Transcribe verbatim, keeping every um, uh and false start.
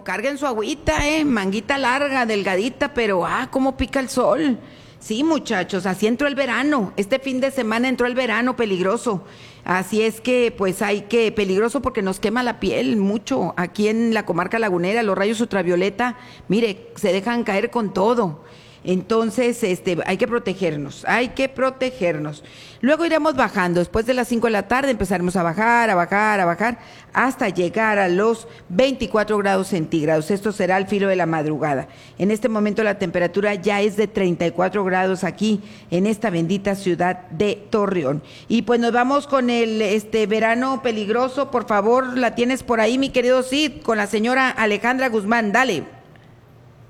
pero carguen su agüita, eh, manguita larga, delgadita, pero ah, cómo pica el sol. Sí, muchachos, así entró el verano. Este fin de semana entró el verano peligroso. Así es que, pues hay que, peligroso porque nos quema la piel mucho. Aquí en la comarca lagunera, los rayos ultravioleta, mire, se dejan caer con todo. Entonces, este, hay que protegernos, hay que protegernos. Luego iremos bajando, después de las cinco de la tarde empezaremos a bajar, a bajar, a bajar, hasta llegar a los veinticuatro grados centígrados. Esto será al filo de la madrugada. En este momento la temperatura ya es de treinta y cuatro grados aquí, en esta bendita ciudad de Torreón. Y pues nos vamos con el este verano peligroso, por favor, la tienes por ahí, mi querido Cid, con la señora Alejandra Guzmán, dale.